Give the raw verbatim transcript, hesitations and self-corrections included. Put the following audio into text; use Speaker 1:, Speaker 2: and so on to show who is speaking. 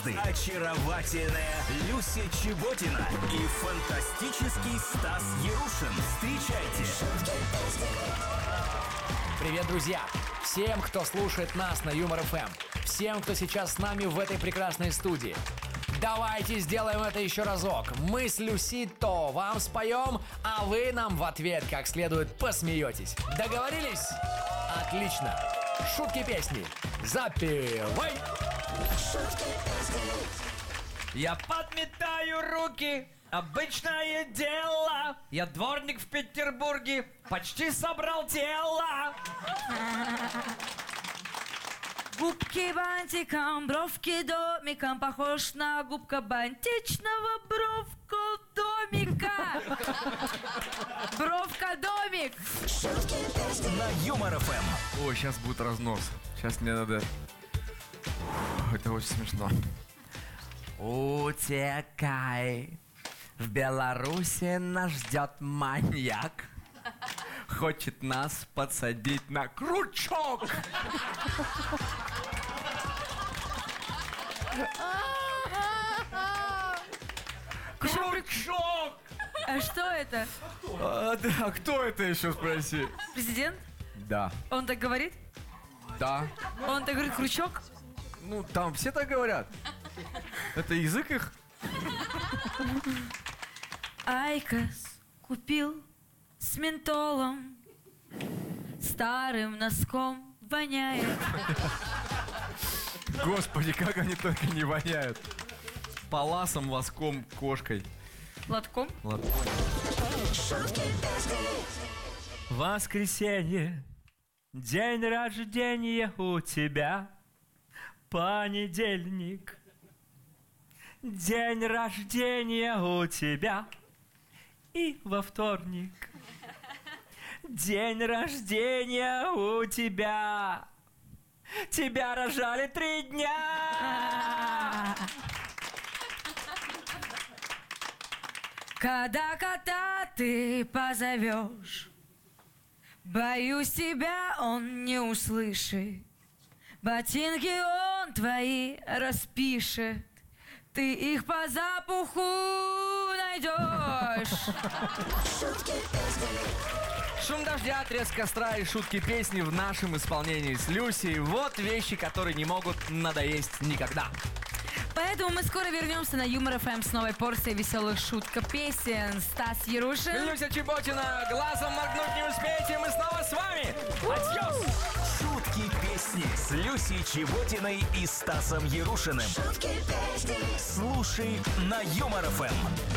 Speaker 1: Очаровательная Люся Чеботина и фантастический Стас Ярушин. Встречайте!
Speaker 2: Привет, друзья! Всем, кто слушает нас на Юмор эф эм. Всем, кто сейчас с нами в этой прекрасной студии. Давайте сделаем это еще разок. Мы с Люсито вам споем, а вы нам в ответ как следует посмеетесь. Договорились? Отлично! Шутки песни. Запевай!
Speaker 3: Я подметаю руки, обычное дело. Я дворник в Петербурге, почти собрал тело.
Speaker 4: Губки бантиком, бровки домиком, похож на губка бантичного бровку домика. Бровка домик.
Speaker 1: На Юмор эф эм.
Speaker 5: Ой, сейчас будет разнос. Сейчас мне надо... Это очень смешно.
Speaker 3: Утекай, в Беларуси нас ждет маньяк. Хочет нас подсадить на крючок. Крючок!
Speaker 4: А что это?
Speaker 5: А, да, кто это еще, спроси?
Speaker 4: Президент?
Speaker 5: Да.
Speaker 4: Он так говорит?
Speaker 5: Да.
Speaker 4: Он так говорит, крючок?
Speaker 5: Ну, там все так говорят. Это язык их?
Speaker 4: Айкос купил с ментолом, старым носком воняет.
Speaker 5: Господи, как они только не воняют. Паласом, воском, кошкой.
Speaker 4: Лотком?
Speaker 5: Лотком.
Speaker 3: Воскресенье, день рождения у тебя. Понедельник, день рождения у тебя. И во вторник, день рождения у тебя. Тебя рожали три дня.
Speaker 4: Когда кота ты позовешь, боюсь, тебя он не услышит. Ботинки он твои распишет, ты их по запаху найдешь.
Speaker 5: Шум дождя, треск костра и шутки песни в нашем исполнении с Люсей. Вот вещи, которые не могут надоесть никогда.
Speaker 4: Поэтому мы скоро вернемся на Юмор эф эм с новой порцией веселых шутка песен. Стас Ярушин.
Speaker 5: Люся Чеботина, глазом моргнуть не успеете, мы снова с вами. Адьос!
Speaker 1: Шутки песни с Люсей Чеботиной и Стасом Ярушиным. Слушай на Юмор эф эм.